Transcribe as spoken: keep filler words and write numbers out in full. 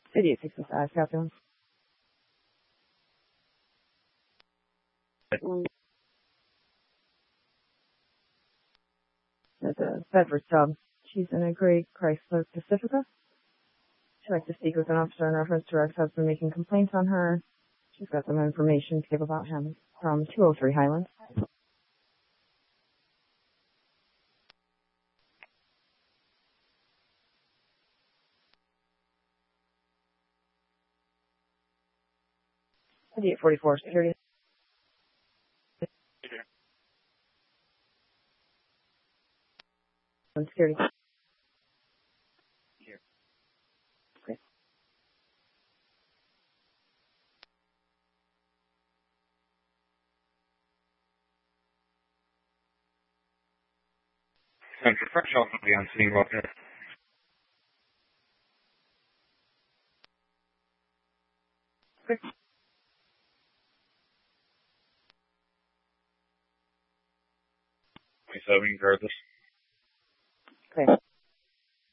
City at sixty-five, Captain. That's a Bedford sub. She's in a gray Chrysler Pacifica. She'd like to speak with an officer in reference to her ex-husband making complaints on her. She's got some information to give about him from two oh three Highland. eight forty-four, security. Security. Here. Okay. Central Fresh also be on scene, welcome. Okay. twenty-seven, regardless. Okay.